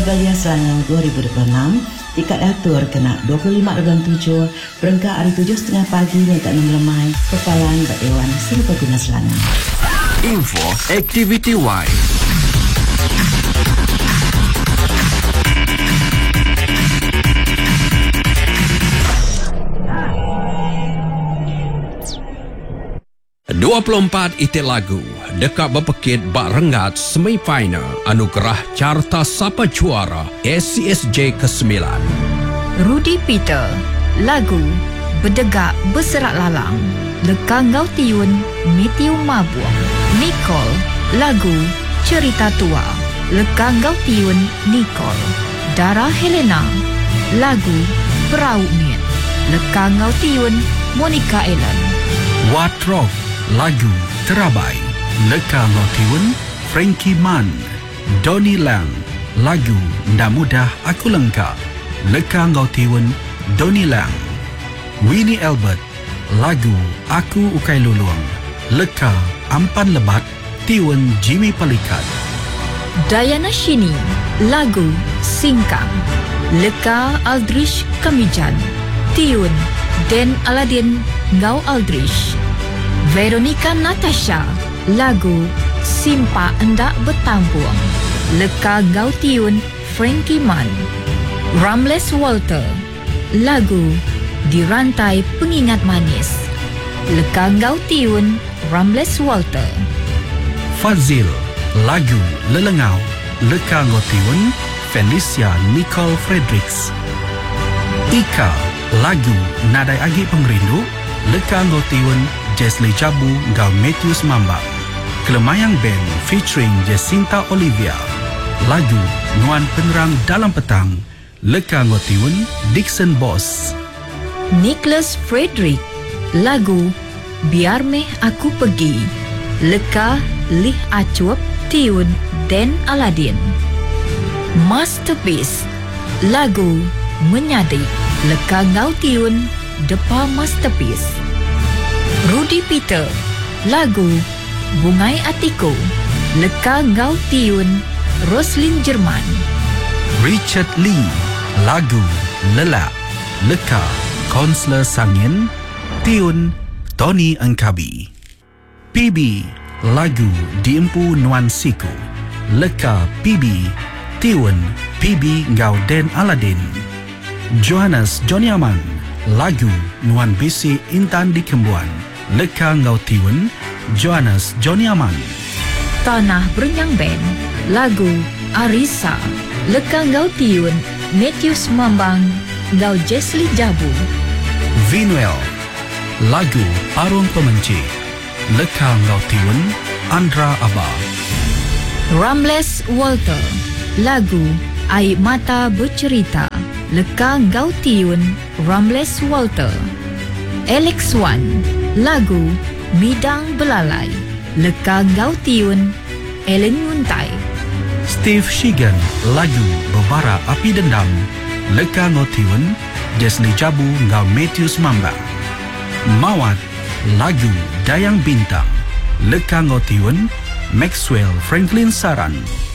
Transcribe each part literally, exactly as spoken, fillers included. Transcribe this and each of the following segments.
Belia Selangor dua ribu dua puluh enam, ikat atur kena dua puluh lima darjah tujuh, berengkak hari tujuh setengah pagi ni tak melemai, kepalan Dewan Serbaguna Selangor. Info Activity Y. dua puluh empat itik lagu dekat berpekit bak rengat semifinal anugerah carta sapa juara S C S J kesembilan. Rudy Peter, lagu Bedegak Berserak Lalang, Leka Ngau Tiun, Matthew Mabuang. Nicole, lagu Cerita Tua, Leka Ngau Tiun, Nicole. Dara Helena, lagu Perahu Miet, Leka Ngau Tiun, Monica Ellen. Watrok, lagu Terabai, Leka Ngau Tiun, Frankie Mann. Donnie Lang, lagu Ndak Mudah Aku Lengkap, Leka Ngau Tiun, Donnie Lang. Winnie Albert, lagu Aku Ukai Luluang, Leka Ampan Lebat, Tiun Jimmy Palikat. Diana Shini, lagu Singkang, Leka Aldrich Kamijan, Tiun Den Aladin Ngau Aldrich. Veronica Natasha, lagu Simpa Endak Bertampuang, Leka Ngau Tiun, Frankie Mann. Ramles Walter, lagu Dirantai Pengingat Manis, Leka Ngau Tiun, Ramles Walter. Fazil, lagu Lelengau, Leka Ngau Tiun, Felicia Nicole Fredericks. Ika, lagu Nadai Agi Pengrindu, Leka Ngau Tiun, Jesli Jabu Ngau Matthews Mambak. Kelemayang Band featuring Jacinta Olivia, lagu Nuan Penerang Dalam Petang, Leka Ngau Tiun, Dixon Boss. Nicholas Frederick, lagu Biar Meh Aku Pergi, Leka Lih Acuap, Tiun Den Aladin. Masterpiece, lagu Menyadik, Leka Ngau Tiun, Depa Masterpiece. Rudy Peter, lagu Bungai Atiko, Leka Ngau Tiun, Roslyn Jerman. Richard Lee, lagu Lelak, Leka Konsler Sangin, Tiun Tony Engkabi. P B, lagu Diempu Nuan Siku, Leka P B, Tiun P B Ngau Den Aladin. Johannes Johnny Aman, lagu Nuan Bisi Intan di Kembuan, Leka Ngau Tiun, Johannes Johnny Aman. Tanah Berenyang Band, lagu Arisa, Leka Ngau Tiun, Matthews Mambang, Ngau Jesli Jabu. Vinuel, lagu Arung Pemenci, Leka Ngau Tiun, Andra Abah. Ramles Walter, lagu Air Mata Bercerita, Leka Ngau Tiun, Ramles Walter. Alex Wan, lagu Midang Belalai, Leka Ngau Tiun, Ellen Yuntai. Steve Shigan, lagu Berbara Api Dendam, Leka Ngau Tiun, Jesli Jabu Ngau Matthews Mambang. Mawat, lagu Dayang Bintang, Leka Ngau Tiun, Maxwell Franklin Saran.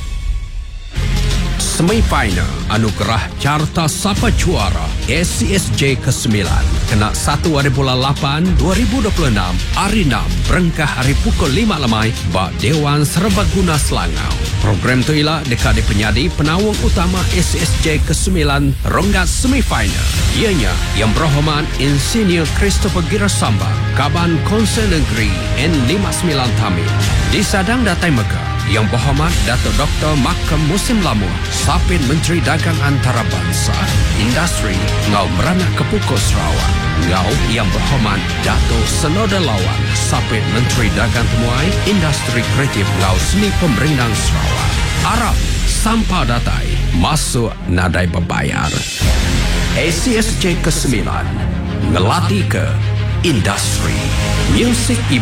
Semifinal anugerah carta sapa juara S C S J kesembilan kena satu hari bulan lapan dua ribu dua puluh enam hari enam berengkah hari pukul lima lemai bak Dewan Serbaguna Selangor. Program tu ialah dekat di penyadi penawung utama S C S J kesembilan ronggat semifinal. Ianya yang berhormat Insinyur Christopher Girasamba, Kaban Konsel Negeri N lima puluh sembilan Tamil. Di Sadang Datai Mega yang berhormat Datuk Doktor Makam Musim Lamur, Sapin Menteri Dagang Antarabangsa, Industri Ngau Meranak Kepuko Sarawak. Ngau yang berhormat Datuk Senoda Lawan, Sapin Menteri Dagang Temuai, Industri Kreatif Ngau Seni Pemerintahan Sarawak. Arab Sampah Datai masuk nadai berbayar. S C S J kesembilan ngelatih ke industri, musik